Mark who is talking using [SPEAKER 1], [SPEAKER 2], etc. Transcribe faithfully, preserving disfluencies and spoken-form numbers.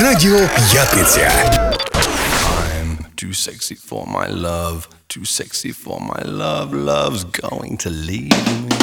[SPEAKER 1] Радіо П'ятниця.
[SPEAKER 2] I'm too sexy for my love, too sexy for my love, love's going to leave me.